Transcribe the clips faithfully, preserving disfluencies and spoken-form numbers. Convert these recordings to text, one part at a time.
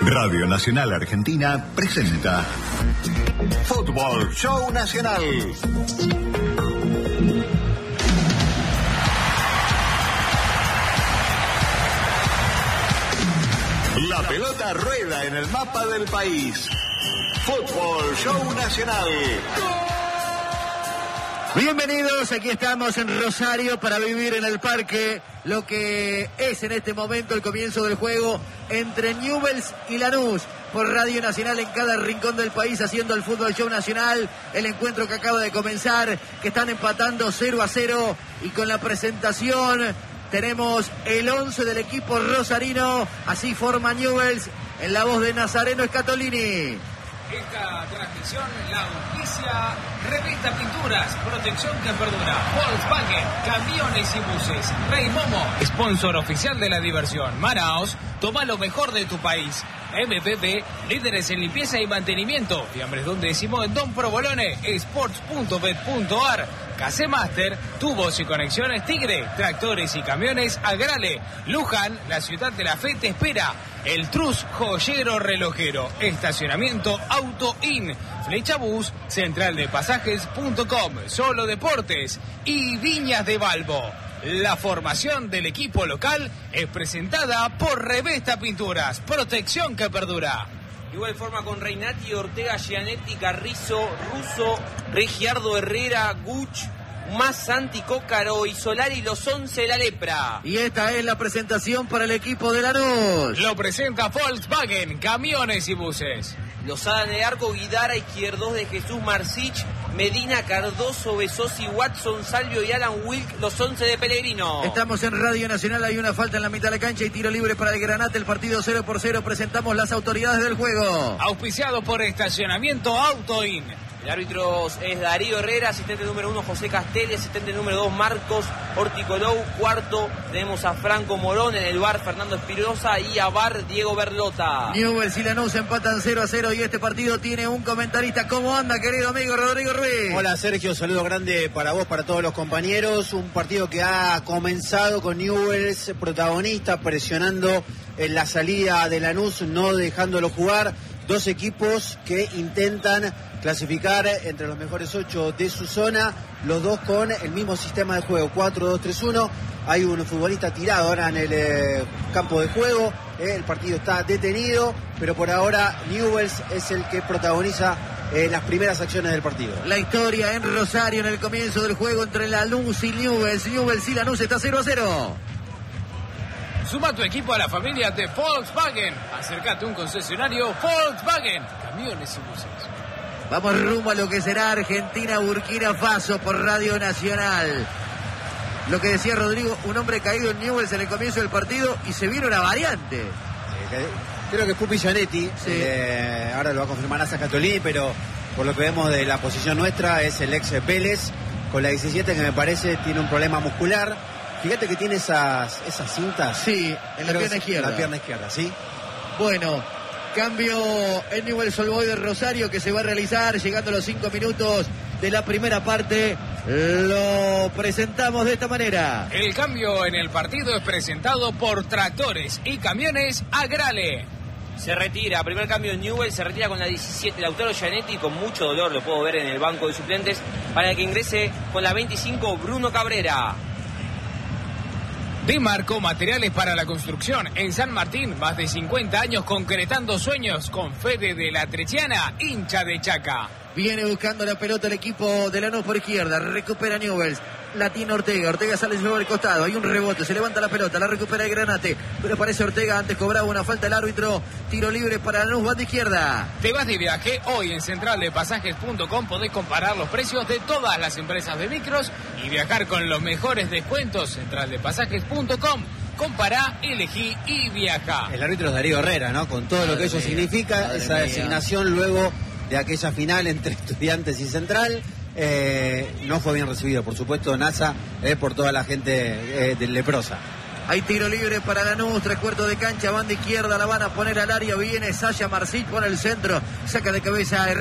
Radio Nacional Argentina presenta Fútbol Show Nacional. La pelota rueda en el mapa del país. Fútbol Show Nacional. Bienvenidos, aquí estamos en Rosario para vivir en el parque lo que es en este momento el comienzo del juego entre Newell's y Lanús. Por Radio Nacional en cada rincón del país haciendo el Fútbol Show Nacional. El encuentro que acaba de comenzar, que están empatando cero a cero y con la presentación tenemos el once del equipo rosarino. Así forma Newell's en la voz de Nazareno Scatolini. Esta transmisión la auspicia Revista Pinturas, protección que perdura, Volkswagen, camiones y buses, Rey Momo, sponsor oficial de la diversión, Manaos, toma lo mejor de tu país, M P P, líderes en limpieza y mantenimiento, fiambres donde decimos en Don Provolone, sports punto bet punto ar, Case Master, tubos y conexiones Tigre, tractores y camiones Agrale, Luján, la ciudad de la fe te espera, El Trus, joyero relojero, estacionamiento Auto In, Flecha Bus, central de pasajes punto com, Solo Deportes y Viñas de Balbo. La formación del equipo local es presentada por Revista Pinturas, protección que perdura. Igual forma con Reinati, Ortega, Gianetti, Carrizo, Russo, Regiardo Herrera, Guch, más Santi Cócaro y Solari, los once de la lepra. Y esta es la presentación para el equipo de Lanús. Lo presenta Volkswagen, camiones y buses. Lozada en el arco, Guidara, Izquierdos de Jesús, Marcich, Medina, Cardoso, Besosi, Watson, Salvio y Alan Wilk, los once de Pellegrino. Estamos en Radio Nacional, hay una falta en la mitad de la cancha y tiro libre para el Granate, el partido cero por cero, presentamos las autoridades del juego. Auspiciado por Estacionamiento Auto In. El árbitro es Darío Herrera, asistente número uno José Castelli, asistente número dos Marcos Orticolou, cuarto tenemos a Franco Morón, en el bar Fernando Espirosa y a bar Diego Berlota. Newell's y Lanús empatan cero a cero y este partido tiene un comentarista. ¿Cómo anda, querido amigo Rodrigo Ruiz? Hola Sergio, saludo grande para vos, para todos los compañeros. Un partido que ha comenzado con Newell's protagonista, presionando en la salida de Lanús, no dejándolo jugar. Dos equipos que intentan clasificar entre los mejores ocho de su zona, los dos con el mismo sistema de juego, cuatro dos tres uno. Hay un futbolista tirado ahora en el eh, campo de juego, eh, el partido está detenido, pero por ahora Newell's es el que protagoniza eh, las primeras acciones del partido. La historia en Rosario en el comienzo del juego entre Lanús y Newell's. Newell's y Lanús está cero a cero. Suma tu equipo a la familia de Volkswagen. Acércate a un concesionario Volkswagen, camiones y buses. Vamos rumbo a lo que será Argentina, Burkina Faso por Radio Nacional. Lo que decía Rodrigo, un hombre caído en Newell's en el comienzo del partido y se vino una variante. Eh, creo que fue Gianetti, sí. eh, ahora lo va a confirmar Nasa Scatolini, pero por lo que vemos de la posición nuestra es el ex Vélez, con la diecisiete, que me parece tiene un problema muscular. Fíjate que tiene esas, esas cintas. Sí, en la pierna izquierda. En la pierna izquierda, sí. Bueno, cambio en Newell's Old Boys de Rosario que se va a realizar llegando a los cinco minutos de la primera parte. Lo presentamos de esta manera. El cambio en el partido es presentado por Tractores y Camiones Agrale. Se retira, primer cambio en Newell's, se retira con la diecisiete Lautaro Gianetti, con mucho dolor, lo puedo ver en el banco de suplentes, para que ingrese con la veinticinco Bruno Cabrera. Dimarco, materiales para la construcción en San Martín, más de cincuenta años concretando sueños con Fede de la Trechiana, hincha de Chaca. Viene buscando la pelota el equipo de Lanús por izquierda, recupera Newell's, la tiene Ortega, Ortega sale luego al costado, hay un rebote, se levanta la pelota, la recupera el Granate, pero parece Ortega, antes cobraba una falta el árbitro, tiro libre para Lanús, banda izquierda. Te vas de viaje, hoy en central de pasajes punto com podés comparar los precios de todas las empresas de micros y viajar con los mejores descuentos. central de pasajes punto com, compará, elegí y viaja. El árbitro es Darío Herrera, ¿no? Con todo madre lo que eso mía, significa, esa mía. designación luego de aquella final entre Estudiantes y Central. Eh, no fue bien recibido, por supuesto, NASA, eh, por toda la gente eh, del Leprosa. Hay tiro libre para Lanús, tres cuartos de cancha, banda izquierda, la van a poner al área, viene Sasha Marcich por el centro, saca de cabeza a Herrera.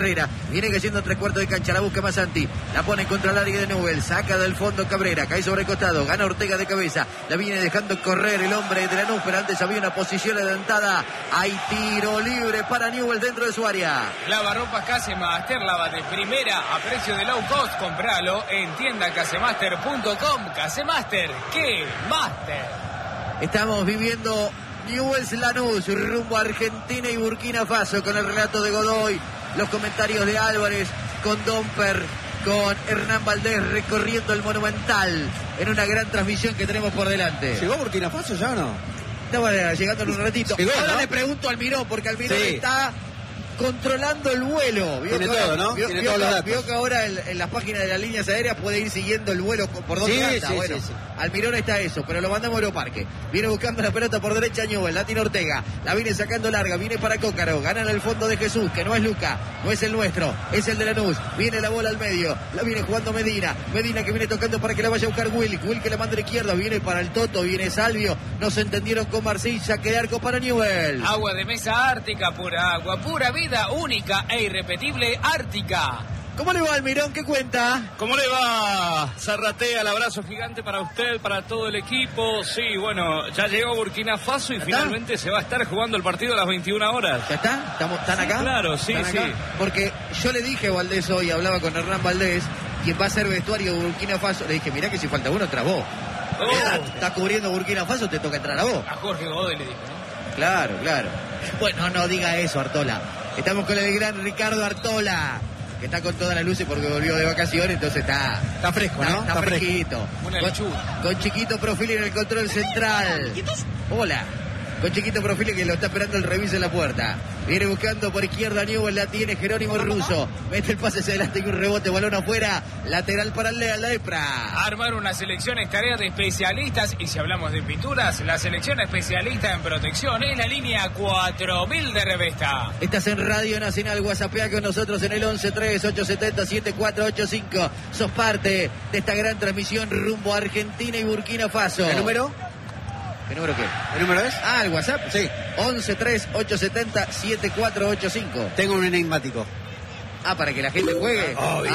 Viene cayendo tres cuartos de cancha. La busca Masanti. La pone contra el área de Newell's. Saca del fondo Cabrera. Cae sobre el costado. Gana Ortega de cabeza. La viene dejando correr el hombre de Lanús. Pero antes había una posición adelantada. Hay tiro libre para Newell's dentro de su área. Lavarropas Casemaster. Lava de primera a precio de low cost. Compralo en tienda casemaster punto com. Casemaster. ¡Qué master! Estamos viviendo Newell's Lanús rumbo a Argentina y Burkina Faso con el relato de Godoy, los comentarios de Álvarez, con Domper, con Hernán Valdés recorriendo el Monumental en una gran transmisión que tenemos por delante. ¿Llegó Burkina Faso ya o no? Estaba llegando en un ratito. Llegó, Ahora ¿no? le pregunto a Almirón, porque Almirón Sí. está controlando el vuelo. Vio Tiene que todo, ahora, ¿no? Vio, Tiene vio todos que, los datos. vio que ahora en, en las páginas de las líneas aéreas puede ir siguiendo el vuelo por dónde Sí, anda. sí, Bueno, sí, sí. Almirón está eso, pero lo mandamos a Aeroparque. Viene buscando la pelota por derecha Newell's, la tiene Ortega, la viene sacando larga, viene para Cócaro, gana en el fondo de Jesús, que no es Luca, no es el nuestro, es el de Lanús. Viene la bola al medio, la viene jugando Medina, Medina que viene tocando para que la vaya a buscar Will, Will que la manda a la izquierda, viene para el Toto, viene Salvio, no se entendieron con Marcilla, saque de arco para Newell's. Agua de mesa Ártica, pura agua, pura vida, única e irrepetible Ártica. ¿Cómo le va Almirón? ¿Qué cuenta? ¿Cómo le va? Zarratea, el abrazo gigante para usted, para todo el equipo. Sí, bueno, ya llegó Burkina Faso y ¿Ya finalmente se va a estar jugando el partido a las veintiuna horas. ¿Ya está? ¿Estamos, ¿Están Sí, acá? claro, sí, ¿Están acá? sí. Porque yo le dije a Valdés hoy, hablaba con Hernán Valdés, quien va a ser vestuario de Burkina Faso, le dije, mirá que si falta uno, tras vos. Oh. Estás cubriendo Burkina Faso, te toca entrar a vos. A Jorge Godoy le dijo, ¿no? Claro, claro. Bueno, no diga eso, Artola. Estamos con el gran Ricardo Artola, que está con todas las luces porque volvió de vacaciones, entonces está, Está fresco, está, ¿no? está Está fresco. fresquito. Una Con, lechuga. con Chiquito Profili en el control central. Hola. Con Chiquito Profili que lo está esperando el reviso en la puerta. Viene buscando por izquierda Newell's, la tiene Jerónimo Russo. Mete el pase hacia adelante y un rebote, balón afuera. Lateral para el Lepra. Armar una selección es tarea de especialistas y si hablamos de pinturas, la selección especialista en protección es la línea cuatro mil de Revesta. Estás en Radio Nacional, WhatsAppea con nosotros en el once tres ocho siete cero siete cuatro ocho cinco. Sos parte de esta gran transmisión rumbo a Argentina y Burkina Faso. ¿El número? ¿Qué número qué? ¿El número es? Ah, el WhatsApp. Sí. once tres ocho siete cero siete cuatro ocho cinco. Tengo un enigmático. Ah, para que la gente juegue. Obvio.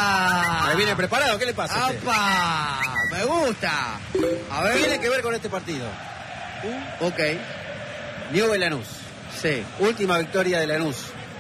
Ah. ¿Me viene preparado? ¿Qué le pasa a usted? ¡Apa! Me gusta. A ver. Tiene que ver con este partido. Ok. Newell's Lanús. Sí. Última victoria de Lanús.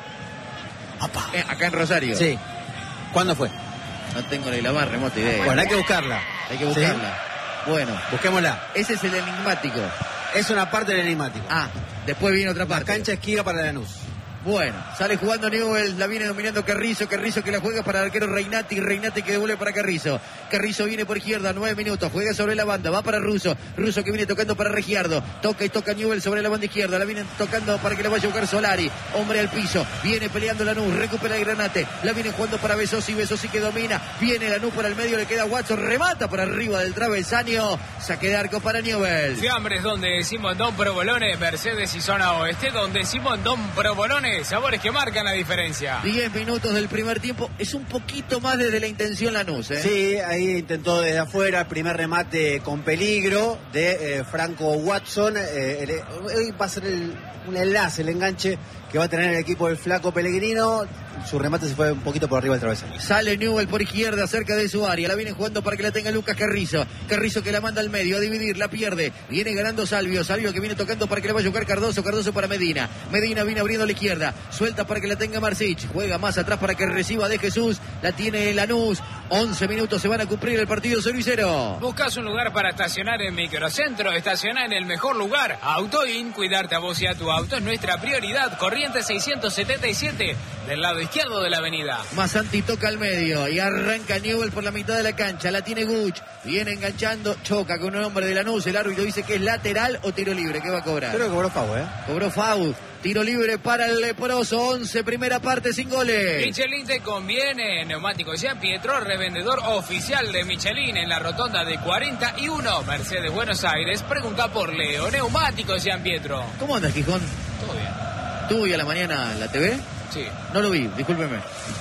Eh, acá en Rosario. Sí. ¿Cuándo fue? No tengo ni la más remota idea. Bueno, hay que buscarla. Hay que buscarla. Bueno, Busquémosla. ese es el enigmático. Es una parte del enigmático. Ah, después viene otra La parte. cancha esquiva para Lanús. Bueno, sale jugando Newell's, la viene dominando Carrizo, Carrizo que la juega para el arquero Reinati, Reinati que devuelve para Carrizo. Carrizo viene por izquierda, nueve minutos, juega sobre la banda, va para Russo, Russo que viene tocando para Regiardo, toca y toca Newell's sobre la banda izquierda, la viene tocando para que la vaya a buscar Solari, hombre al piso, viene peleando Lanús, recupera el Granate, la viene jugando para Besosi, Besosi que domina, viene Lanús por el medio, le queda Watson, remata por arriba del travesaño, saque de arco para Newell's. Fiambres donde decimos Don Provolone, Mercedes y zona oeste, donde decimos Don Provolone, sabores que marcan la diferencia. diez minutos del primer tiempo, es un poquito más desde la intención Lanús, ¿eh? Sí, ahí intentó desde afuera, primer remate con peligro de eh, Franco Watson. Eh, el- hoy va a ser el, un enlace, el enganche que va a tener el equipo del Flaco Pellegrino. Su remate se fue un poquito por arriba del travesaño. Sale Newell's por izquierda, cerca de su área. La viene jugando para que la tenga Lucas Carrizo. Carrizo que la manda al medio a dividir, la pierde. Viene ganando Salvio. Salvio que viene tocando para que le vaya a jugar Cardoso. Cardoso para Medina. Medina viene abriendo a la izquierda. Suelta para que la tenga Marcich. Juega más atrás para que reciba de Jesús. La tiene Lanús. once minutos se van a cumplir el partido cero y cero. ¿Buscas un lugar para estacionar en Microcentro? Estaciona en el mejor lugar. Autoin, cuidarte a vos y a tu auto es nuestra prioridad. Corriente seiscientos setenta y siete, del lado izquierdo de la avenida. Masanti toca al medio y arranca Newell's por la mitad de la cancha. La tiene Guch. Viene enganchando. Choca con un hombre de Lanús. El árbitro dice que es lateral o tiro libre. ¿Qué va a cobrar? Creo que cobró Fau, ¿eh? Cobró foul. Tiro libre para el leproso. once, primera parte sin goles. Michelin te conviene. Neumáticos Jean Pietro, revendedor oficial de Michelin en la rotonda de cuarenta y uno, Mercedes, Buenos Aires. Pregunta por Leo. Neumáticos Jean Pietro. ¿Cómo andas, Gijón? Todo bien. ¿Tuvo hoy a la mañana la T V? Sí. No lo vi, discúlpeme.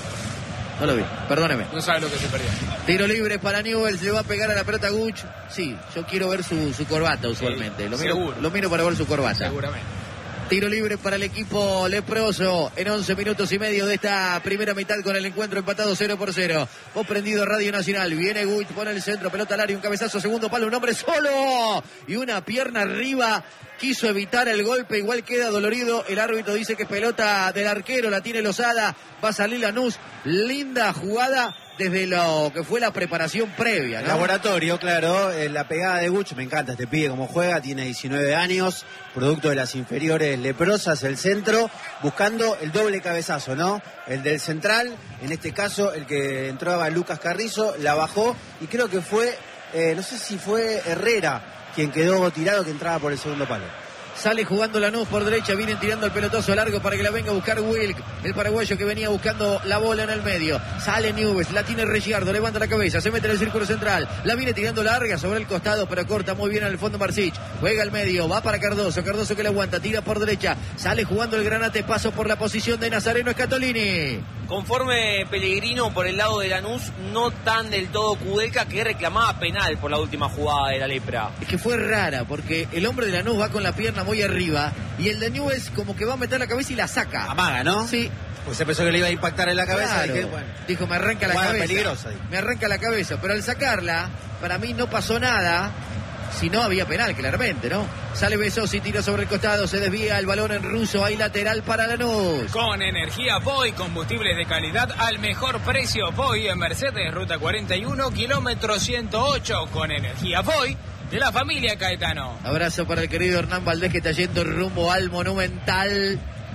No lo vi, perdóneme. No sabe lo que se perdió. Tiro libre para Newell's, le va a pegar a la pelota Guch. Sí, yo quiero ver su, su corbata usualmente. Lo miro, seguro. lo miro para ver su corbata. Seguramente. Tiro libre para el equipo leproso en once minutos y medio de esta primera mitad con el encuentro empatado cero por cero. Vos prendido Radio Nacional. Viene Guit, pone el centro, pelota al área, un cabezazo, segundo palo, un hombre solo. Y una pierna arriba. Quiso evitar el golpe, igual queda dolorido. El árbitro dice que pelota del arquero, la tiene Lozada. Va a salir Lanús. Linda jugada desde lo que fue la preparación previa, ¿no? Laboratorio, claro, eh, la pegada de Guch, me encanta este pibe como juega, tiene diecinueve años, producto de las inferiores leprosas, el centro, buscando el doble cabezazo, ¿no? El del central, en este caso el que entraba Lucas Carrizo, la bajó y creo que fue, eh, no sé si fue Herrera quien quedó tirado, que entraba por el segundo palo. Sale jugando Lanús por derecha, vienen tirando el pelotazo largo para que la venga a buscar Wilk, el paraguayo que venía buscando la bola en el medio. Sale Newell's, la tiene Regiardo, levanta la cabeza, se mete en el círculo central, la viene tirando larga sobre el costado, pero corta muy bien en el fondo Marcich. Juega al medio, va para Cardoso, Cardoso que la aguanta, tira por derecha, sale jugando el Granate, paso por la posición de Nazareno Scatolini. Conforme Pellegrino por el lado de Lanús, no tan del todo Kudelka, que reclamaba penal por la última jugada de la lepra. Es que fue rara, porque el hombre de Lanús va con la pierna muy arriba y el de Newell's como que va a meter la cabeza y la saca. Amaga, ¿no? Sí. Pues se pensó que le iba a impactar en la cabeza. Claro. Dije, bueno, dijo, me arranca la cabeza. Peligrosa. Me arranca la cabeza, pero al sacarla, para mí no pasó nada. Si no, había penal, claramente, ¿no? Sale Besosi, tira sobre el costado, se desvía el balón en ruso, hay lateral para Lanús. Con energía Voy, combustibles de calidad al mejor precio. Voy en Mercedes, ruta cuarenta y uno, kilómetro ciento ocho. Con energía Voy, de la familia Caetano. Abrazo para el querido Hernán Valdés, que está yendo rumbo al Monumental.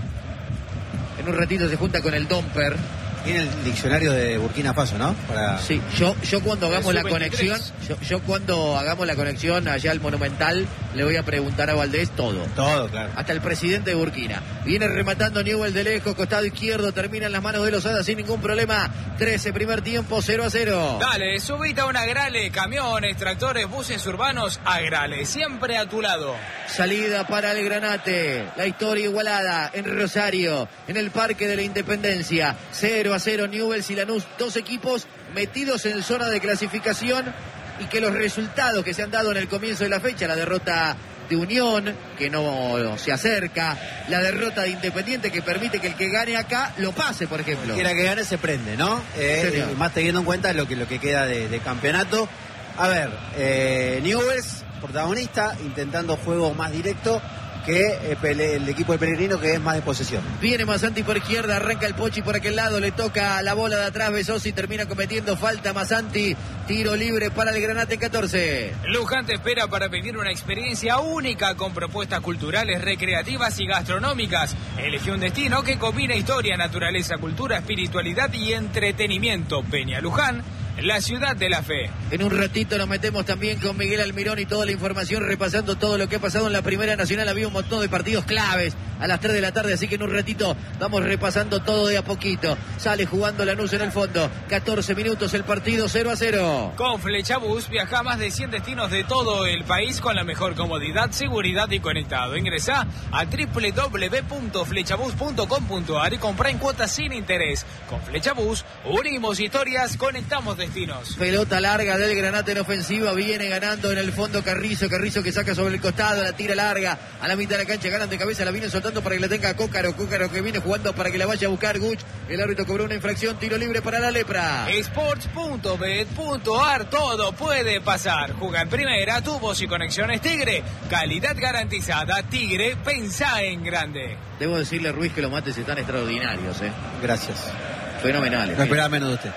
En un ratito se junta con el Domper. Tiene el diccionario de Burkina Faso, ¿no? Para... Sí, yo, yo cuando hagamos la sub conexión, yo, yo cuando hagamos la conexión allá al Monumental, le voy a preguntar a Valdés todo. Todo, claro. Hasta el presidente de Burkina. Viene rematando Newell de lejos, costado izquierdo, termina en las manos de Lozada sin ningún problema. trece primer tiempo, cero a cero. Dale, subite a un Agrale, camiones, tractores, buses urbanos, Agrale, siempre a tu lado. Salida para el Granate. La historia igualada en Rosario, en el Parque de la Independencia. cero a cero Newell's y Lanús, dos equipos metidos en zona de clasificación y que los resultados que se han dado en el comienzo de la fecha, la derrota de Unión, que no se acerca, la derrota de Independiente, que permite que el que gane acá lo pase, por ejemplo. Quiera que gane se prende, ¿no? Eh, más teniendo en cuenta lo que, lo que queda de, de campeonato. A ver, eh, Newell's, protagonista, intentando juego más directo que el equipo de Pellegrino, que es más de posesión. Viene Masanti por izquierda, arranca el Pochi por aquel lado, le toca la bola de atrás, Besosi termina cometiendo falta Masanti, tiro libre para el Granate catorce. Luján te espera para vivir una experiencia única con propuestas culturales, recreativas y gastronómicas. Elige un destino que combina historia, naturaleza, cultura, espiritualidad y entretenimiento. Peña Luján, la ciudad de la fe. En un ratito nos metemos también con Miguel Almirón y toda la información, repasando todo lo que ha pasado en la Primera Nacional. Había un montón de partidos claves a las tres de la tarde, así que en un ratito vamos repasando todo de a poquito. Sale jugando Lanús en el fondo, catorce minutos el partido, cero a cero. Con Flechabús viaja a más de cien destinos de todo el país con la mejor comodidad, seguridad y conectado. Ingresá a doble u doble u doble u punto flechabús punto com punto a r y comprá en cuotas sin interés. Con Flechabús unimos historias, conectamos destinos. Pelota larga del Granate en ofensiva, viene ganando en el fondo Carrizo, Carrizo que saca sobre el costado, la tira larga a la mitad de la cancha, ganan de cabeza, la viene soltando para que la tenga Cócaro, Cócaro que viene jugando para que la vaya a buscar Guch. El árbitro cobró una infracción, tiro libre para la lepra. Sports punto bet punto a r, todo puede pasar. Juega en primera, tu voz y conexiones Tigre. Calidad garantizada, Tigre, pensá en grande. Debo decirle, Ruiz, que los mates están extraordinarios, ¿eh? Gracias. Fenomenales. No esperaba menos de usted.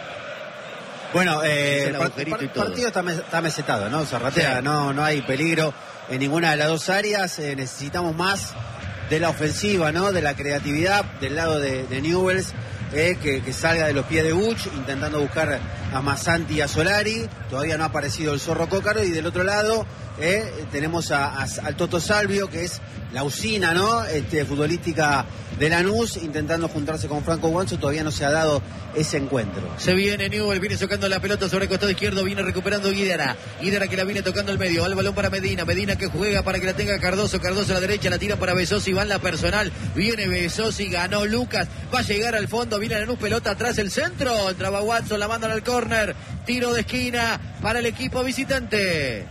Bueno, eh, el par par partido está, mes está mesetado, ¿no? Zarratea, sí. no, no hay peligro en ninguna de las dos áreas. Eh, necesitamos más de la ofensiva, ¿no? De la creatividad del lado de, de Newell's, eh, que, que salga de los pies de Buch, intentando buscar a Masanti y a Solari. Todavía no ha aparecido el Zorro Cócaro. Y del otro lado eh, tenemos a, a, al Toto Salvio, que es la usina, ¿no? Este, futbolística de Lanús, intentando juntarse con Franco Guanzo. Todavía no se ha dado ese encuentro. Se viene Newell, viene socando la pelota sobre el costado izquierdo, viene recuperando Guidara. Guidara que la viene tocando el medio, va el balón para Medina, Medina que juega para que la tenga Cardoso, Cardoso a la derecha, la tira para Besosi, va en la personal, viene Besosi, ganó Lucas, va a llegar al fondo, viene Lanús, pelota atrás, el centro, entraba Watson, la mandan al córner, tiro de esquina para el equipo visitante.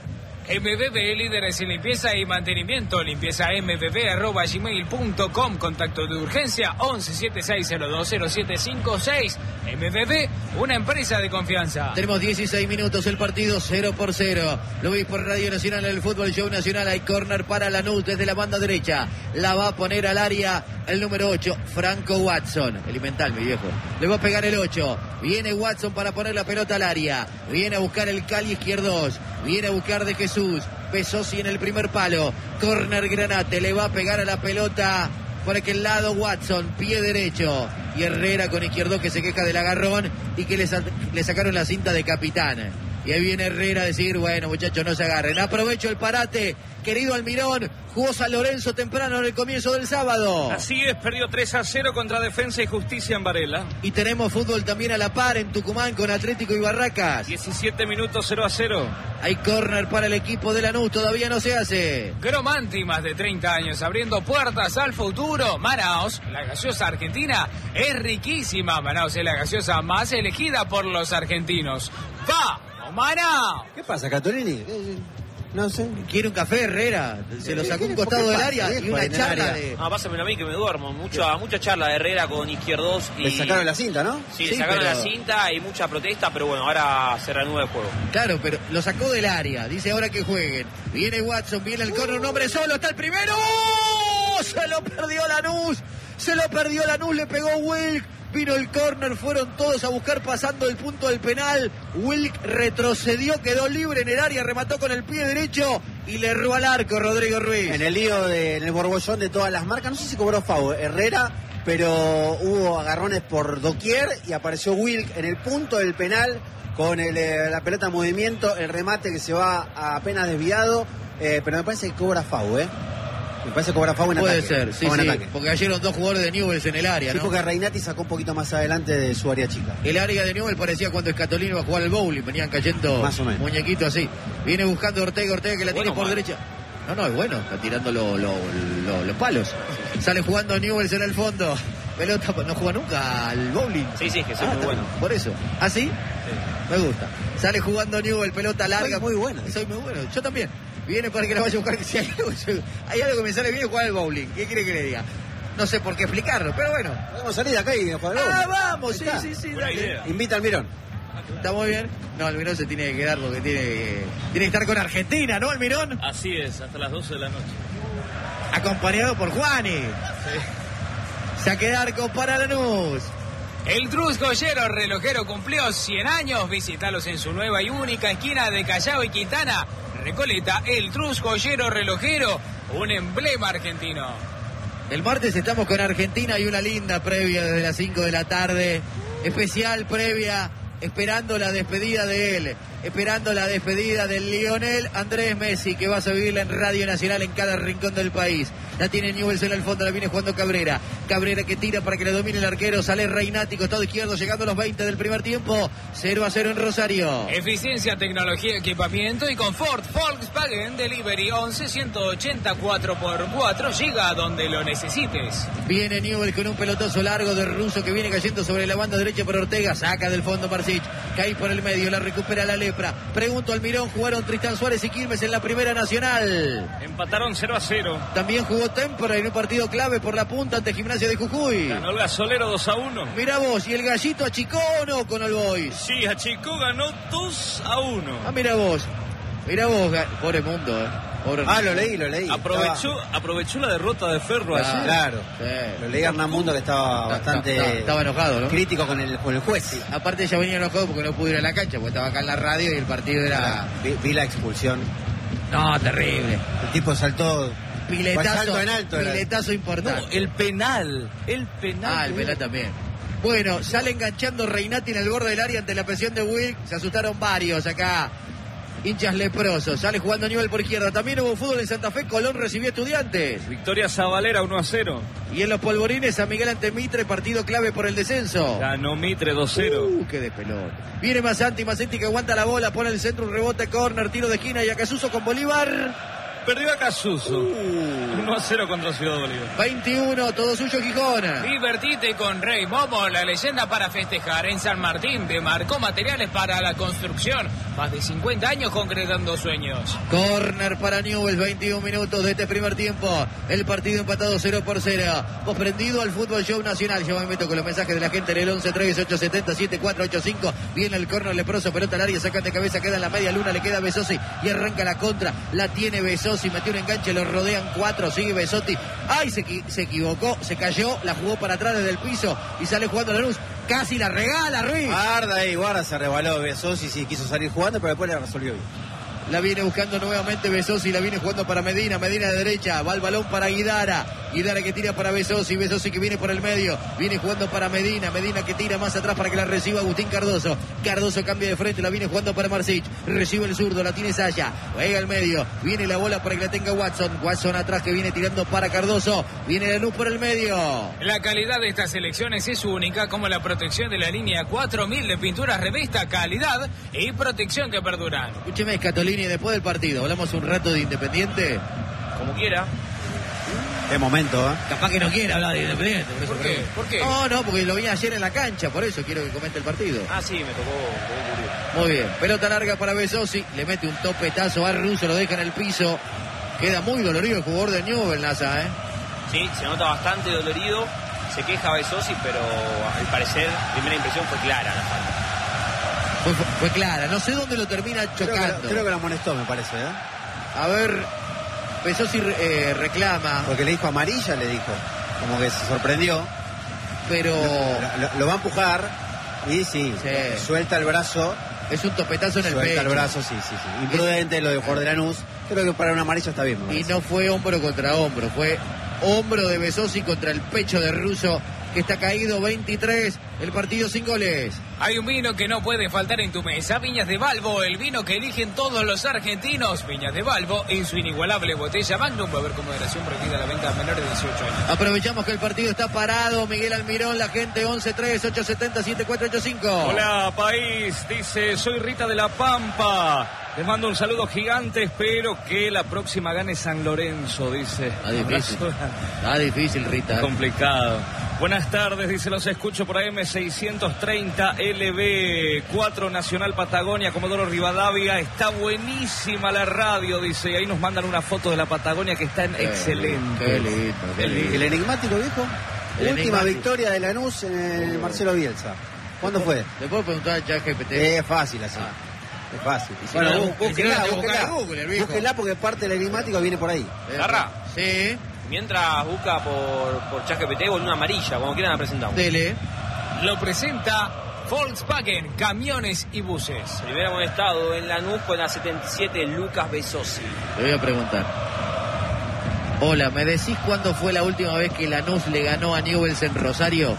M B B, líderes en limpieza y mantenimiento. Limpieza m b b arroba gmail punto com. Contacto de urgencia once setenta y seis cero dos cero siete cinco seis. M B B, una empresa de confianza. Tenemos dieciséis minutos, el partido cero por cero. Lo veis por Radio Nacional en el Fútbol Show Nacional. Hay córner para Lanús desde la banda derecha. La va a poner al área el número ocho, Franco Watson. Elemental, mi viejo. Le va a pegar el ocho. Viene Watson para poner la pelota al área. Viene a buscar el Cali izquierdos. Viene a buscar de Jesús. Pesosi en el primer palo. Córner Granate. Le va a pegar a la pelota por aquel lado Watson, pie derecho. Y Herrera con izquierdo que se queja del agarrón y que le, sa- le sacaron la cinta de capitán. Y ahí viene Herrera a decir, bueno muchachos, no se agarren. Aprovecho el parate, querido Almirón. Jugó San Lorenzo temprano en el comienzo del sábado. Así es, perdió tres a cero contra Defensa y Justicia en Varela. Y tenemos fútbol también a la par en Tucumán con Atlético y Barracas. diecisiete minutos, cero a cero. Hay córner para el equipo de Lanús, todavía no se hace. Cromanti, más de treinta años abriendo puertas al futuro. Manaos, la gaseosa argentina, es riquísima. Manaos es la gaseosa más elegida por los argentinos. ¡Va! ¡Manaos! ¿Qué pasa, Catolini? No sé. Quiere un café, Herrera. Se lo sacó un costado del área y una charla de... Ah, pásamelo a mí que me duermo. Mucha, mucha charla de Herrera con izquierdos. Y... Le sacaron la cinta, ¿no? Sí, le Sí, sacaron pero- la cinta y mucha protesta, pero bueno, ahora se reanuda el juego. Claro, pero lo sacó del área. Dice ahora que jueguen. Viene Watson, viene el córner, un hombre solo, está el primero. ¡Oh! Se lo perdió Lanús. Se lo perdió Lanús, le pegó Wilk. Vino el córner, fueron todos a buscar pasando el punto del penal. Wilk retrocedió, quedó libre en el área, remató con el pie derecho y le erró al arco Rodrigo Ruiz. En el lío, de, en el borbollón de todas las marcas, no sé si cobró foul Herrera, pero hubo agarrones por doquier y apareció Wilk en el punto del penal con el, eh, la pelota en movimiento, el remate que se va apenas desviado, eh, pero me parece que cobra foul, ¿eh? Me parece que cobra foul en Puede ataque. ser, sí, Foul en sí, ataque. porque cayeron dos jugadores de Newell's en el área, Sí, ¿no? porque Reinati sacó un poquito más adelante de su área chica. El área de Newell parecía cuando Escatolini iba a jugar al bowling, venían cayendo Más o menos. muñequitos así. Viene buscando Ortega, Ortega que la Bueno, tiene por mal. derecha. No, no, es bueno, está tirando lo- lo- lo- los palos. Sale jugando Newell's en el fondo. Pelota, no juega nunca al bowling. Sí, sí, es que soy Ah, muy está bueno. bien, por eso. ¿Ah, sí? Me gusta. Sale jugando Newell, pelota larga. Soy muy bueno. Soy muy bueno, yo también. Viene para que la vaya a buscar. Si hay algo, hay algo que me sale bien es jugar al bowling. ¿Qué quiere que le diga? No sé por qué explicarlo, pero bueno. Podemos salir de acá y jugar al Ah, gol. vamos, Ahí sí, está. sí, sí. Buena dale. idea. Invita al Mirón. ¿Está muy bien? No, Almirón se tiene que quedar porque tiene que, tiene que estar con Argentina, ¿no, Almirón? Así es, hasta las doce de la noche. Acompañado por Juani. Saque de arco para Lanús. El Trus Joyero Relojero cumplió cien años. Visítalos en su nueva y única esquina de Callao y Quintana. Recoleta, el Trus Joyero Relojero, un emblema argentino. El martes estamos con Argentina y una linda previa desde las cinco de la tarde. Especial previa, esperando la despedida de él. Esperando la despedida del Lionel Andrés Messi, que vas a vivirla en Radio Nacional en cada rincón del país. La tiene Newell's en el fondo, la viene jugando Cabrera. Cabrera que tira para que le domine el arquero. Sale Reinati, costado izquierdo, llegando a los veinte del primer tiempo. cero a cero en Rosario. Eficiencia, tecnología, equipamiento y confort. Volkswagen Delivery once ciento ochenta cuatro por cuatro. Llega a donde lo necesites. Viene Newell con un pelotazo largo de Russo que viene cayendo sobre la banda derecha por Ortega. Saca del fondo Marsic. Cae por el medio, la recupera la Lepra. Pregunto al Mirón, jugaron Tristán Suárez y Quilmes en la Primera Nacional. Empataron cero a cero. También jugó Tempora en un partido clave por la punta ante Gimnasia de Jujuy. Ganó el Gasolero dos a uno. Mirá vos, ¿y el Gallito achicó o no con el Boys? Sí, achicó, ganó dos a uno. Ah, mirá vos. Mirá vos, ga- pobre mundo, eh. Pobre Ah, lo leí, lo leí. Aprovechó, aprovechó la derrota de Ferro Estaba- ayer. Claro. Sí. Lo leí a Hernán Mundo que estaba Está- bastante está- estaba enojado, ¿no? crítico con el, con el juez. Aparte ya venía enojado porque no pudo ir a la cancha, porque estaba acá en la radio y el partido era... Vi, vi la expulsión. No, terrible. El tipo saltó. Piletazo, salto en alto era. piletazo importante. No, el penal. El penal. Ah, el penal también. Bueno, sale enganchando Reinati en el borde del área ante la presión de Wilk. Se asustaron varios acá. Hinchas leprosos. Sale jugando Newell por izquierda. También hubo fútbol en Santa Fe. Colón recibió Estudiantes. Victoria Zabalera uno a cero. Y en los polvorines, San Miguel ante Mitre. Partido clave por el descenso. Ganó Mitre dos a cero. Uh, qué despelón. Viene Masanti. Masanti que aguanta la bola. Pone el centro, un rebote, córner, tiro de esquina. Y Acasuso con Bolívar. perdió a Casuso. Uh. uno a cero contra Ciudad Bolívar. veintiuno, todo suyo Gijón. Divertite con Rey Momo, la leyenda para festejar. En San Martín te marcó materiales para la construcción. Más de cincuenta años concretando sueños. Corner para Newell's, veintiún minutos de este primer tiempo. El partido empatado cero por cero. Vos prendido al Fútbol Show Nacional. Yo me meto con los mensajes de la gente en el once tres ocho siete cero siete cuatro ocho cinco. Viene el córner leproso, pelota al área, sacan de cabeza, queda en la media luna, le queda Besosi y arranca la contra. La tiene Besosi, metió un enganche, lo rodean cuatro, sigue Besotti. ¡Ay! Se, se equivocó, se cayó, la jugó para atrás desde el piso y sale jugando Lanús. Casi la regala, Ruiz. Guarda ahí, guarda, se rebaló Besosi, sí quiso salir jugando, pero después le resolvió bien. La viene buscando nuevamente Besosi, la viene jugando para Medina, Medina de derecha, va el balón para Guidara, Guidara que tira para Besosi, Besosi que viene por el medio, viene jugando para Medina, Medina que tira más atrás para que la reciba Agustín Cardoso, Cardoso cambia de frente, la viene jugando para Marcich, recibe el zurdo, la tiene Saya, juega al medio, viene la bola para que la tenga Watson, Watson atrás que viene tirando para Cardoso, viene Lanús por el medio. La calidad de estas elecciones es única, como la protección de la línea cuatro mil de pinturas revista, calidad y protección que perduran. Escúcheme, Scatolini, después del partido, hablamos un rato de Independiente. Como quiera. Qué momento, ¿eh? Capaz que no quiere hablar de Independiente. Por, eso ¿Por qué? ¿Por qué? No, no, porque lo vi ayer en la cancha, por eso quiero que comente el partido. Ah, sí, me tocó, me tocó Muy bien, pelota larga para Besosi, le mete un topetazo a Russo, lo deja en el piso. Queda muy dolorido el jugador de Newell's, Nasa, ¿eh? Sí, se nota bastante dolorido. Se queja Besosi, pero al parecer, primera impresión fue clara la falta. Fue, fue clara, no sé dónde lo termina chocando. Creo que, creo que lo amonestó, me parece, ¿eh? A ver, Besosi eh, reclama. Porque le dijo amarilla, le dijo. Como que se sorprendió. Pero... Lo, lo, lo va a empujar y sí, sí, suelta el brazo. Es un topetazo en el suelta pecho. el brazo, sí, sí, sí. Imprudente lo de jugador de Lanús. Creo que para una amarilla está bien. Y no fue hombro contra hombro, fue hombro de Besosi contra el pecho de Russo, que está caído. Veintitrés, el partido sin goles. Hay un vino que no puede faltar en tu mesa, Viñas de Balbo, el vino que eligen todos los argentinos. Viñas de Balbo en su inigualable botella Magnum, va a haber con moderación prohibida la venta a menores de dieciocho años. Aprovechamos que el partido está parado. Miguel Almirón, la gente once tres ocho siete cero siete cuatro ocho cinco. Hola, país, dice, soy Rita de la Pampa. Les mando un saludo gigante, espero que la próxima gane San Lorenzo, dice. Está difícil, está difícil, Rita. Complicado. Buenas tardes, dice, los escucho por A M seiscientos treinta, L B cuatro Nacional Patagonia, Comodoro Rivadavia. Está buenísima la radio, dice, y ahí nos mandan una foto de la Patagonia que está en Qué excelente. Qué lindo, qué lindo. El enigmático, viejo. El Última enigmático. victoria de Lanús en el Marcelo Bielsa. ¿Cuándo fue? Le puedo preguntar a ChatGPT. Es fácil así. Ah. Es fácil. Y si Bueno, no, bú- y si no, búsquela, te busca búsquela. en Google, el viejo. Búsquela porque parte del enigmático viene por ahí. Garra. Sí, Mientras busca por, por ChatGPT o en una amarilla, como quieran la presentamos. dele. Lo presenta Volkswagen, camiones y buses. Primer amonestado en Lanús con la setenta y siete, Lucas Besosi. Le voy a preguntar. Hola, ¿me decís cuándo fue la última vez que Lanús le ganó a Newell's en Rosario?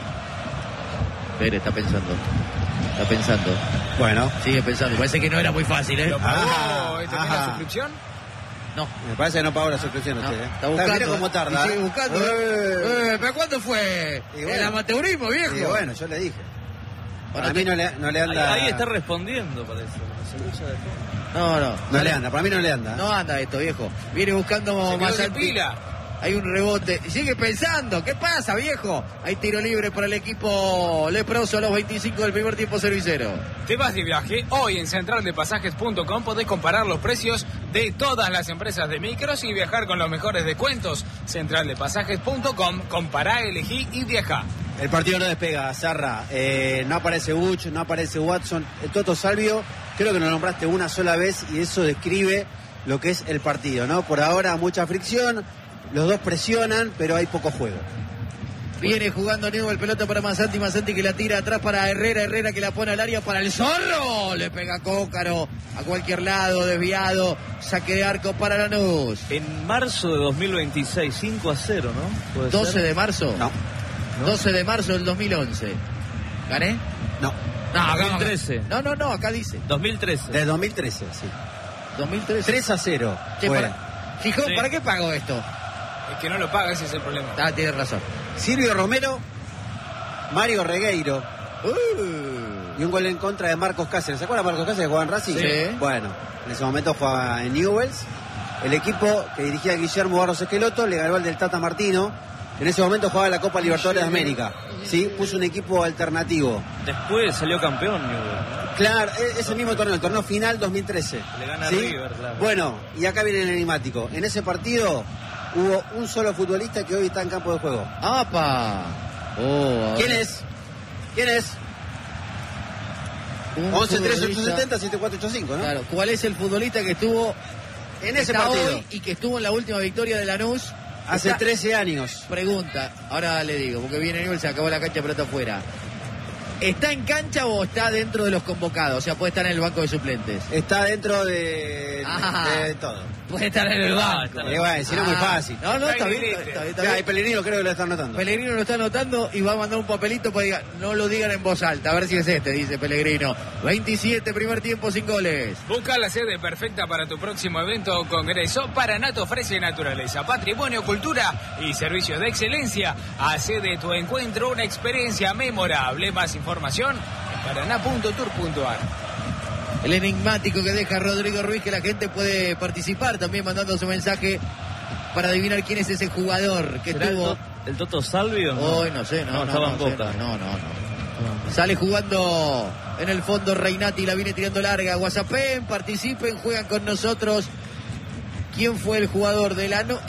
Pérez está pensando. Está pensando. Bueno, Sigue pensando. Parece que no era muy fácil, ¿eh? ¿Lo pagó? Ajá, ¿Este tiene la ajá. suscripción? No. me parece que no pagó la suscripción No, usted. ¿eh? está buscando. Mira cómo tarda. Y sigue ¿eh? buscando. Eh. Eh, ¿Pero cuándo fue? Y bueno. El amateurismo, viejo. Y bueno, yo le dije. Bueno, Para mí no le, no le anda. Ahí, ahí está respondiendo, parece. Se escucha de fondo. No, no. No le anda, para mí no le anda. No anda esto, viejo. Viene buscando Se quedó más sin alto. pila. Hay un rebote. Sigue pensando. ¿Qué pasa, viejo? Hay tiro libre para el equipo leproso a los veinticinco del primer tiempo, cero y cero. ¿Te vas de viaje? Hoy en central de pasajes punto com podés comparar los precios de todas las empresas de micros y viajar con los mejores descuentos. central de pasajes punto com, compará, elegí y viaja. El partido no despega, Zarra. Eh, no aparece Buch, no aparece Watson. El Toto Salvio, creo que lo nombraste una sola vez y eso describe lo que es el partido, ¿no? Por ahora mucha fricción, los dos presionan, pero hay poco juego. Viene jugando Newell, pelota para Mazanti, Mazanti que la tira atrás para Herrera, Herrera que la pone al área para el Zorro. Le pega Cócaro a cualquier lado, desviado, saque de arco para Lanús. En marzo de dos mil veintiséis, cinco a cero, ¿no? ¿Puede doce ser? de marzo. No, doce de marzo del dos mil once. ¿Gané? no. No, acá- dos mil trece. No, no, no, acá dice. dos mil trece. De dos mil trece, sí. dos mil trece. tres a cero. Che, fue. para- Gijón, Sí. ¿para qué pago esto? El que no lo paga, ese es el problema. Ah, tienes razón. Silvio Romero, Mario Regueiro Uh. y un gol en contra de Marcos Cáceres. ¿Se acuerdan de Marcos Cáceres que jugaba en Racing? Sí. Bueno, en ese momento jugaba en Newell's el equipo que dirigía Guillermo Barros Esqueloto le ganó al del Tata Martino. En ese momento jugaba la Copa Libertadores de América. ¿Sí? Puso un equipo alternativo. Después salió campeón Newell's. Claro, ese mismo torneo, el torneo final dos mil trece. Le gana ¿Sí? River, claro. Bueno, y acá viene el enigmático. En ese partido hubo un solo futbolista que hoy está en campo de juego. ¡Apa! Oh, ¿Quién es? ¿Quién es? once tres ocho siete cero siete cuatro ocho cinco, ¿no? Claro, ¿cuál es el futbolista que estuvo En ese está partido. hoy y que estuvo en la última victoria de Lanús? Hace Está- trece años. Pregunta, ahora le digo, porque viene Newell's, se acabó la cancha, pelota afuera. ¿Está en cancha o está dentro de los convocados? O sea, puede estar en el banco de suplentes. Está dentro de, Ah. de todo. Puede estar en el Ah, banco. Eh, bueno, si no es muy Ah. fácil. No, no, está Ahí bien, está, dice. está bien, está Ya, y bien. Pellegrino creo que lo está anotando. Pellegrino lo está anotando y va a mandar un papelito para diga, no lo digan en voz alta, a ver si es este, dice Pellegrino. veintisiete, primer tiempo, sin goles. Busca la sede perfecta para tu próximo evento o congreso. Paranato ofrece naturaleza, patrimonio, cultura y servicios de excelencia. Hace de tu encuentro una experiencia memorable. Más información en paraná punto tour punto ar. El enigmático que deja Rodrigo Ruiz, que la gente puede participar también mandando su mensaje para adivinar quién es ese jugador que ¿Será el, tuvo... to- el Toto Salvio? Hoy no sé, no, No, no, estaba no, en sé, Boca. no, no, no. Sale jugando en el fondo Reinati, la viene tirando larga. WhatsAppen, participen, juegan con nosotros. ¿Quién fue el jugador de Lanús,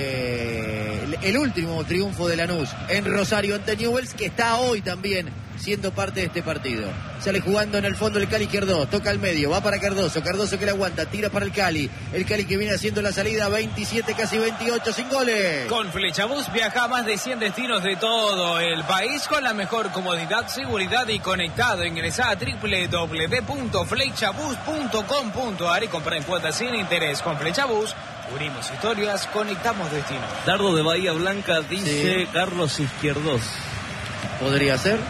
de el último triunfo de Lanús en Rosario ante Newell's, que está hoy también siendo parte de este partido? Sale jugando en el fondo el Cali Izquierdo, toca al medio, va para Cardoso, Cardoso que le aguanta, tira para el Cali, el Cali que viene haciendo la salida, veintisiete, casi veintiocho, sin goles. Con Flechabús viaja a más de cien destinos de todo el país con la mejor comodidad, seguridad y conectado. Ingresá a doble u doble u doble u punto flechabús punto com punto ar y compra en cuotas sin interés. Con Flechabús unimos historias, conectamos destinos. Dardo de Bahía Blanca dice Sí. Carlos Izquierdos. ¿Podría ser?